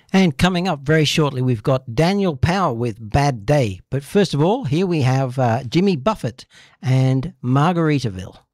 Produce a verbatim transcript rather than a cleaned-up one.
And coming up very shortly, we've got Daniel Power with Bad Day. But first of all, here we have uh, Jimmy Buffett and Margaritaville.